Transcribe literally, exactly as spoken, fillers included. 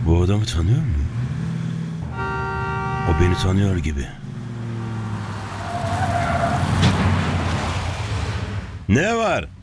Bu adamı tanıyor mu? O beni tanıyor gibi. Ne var?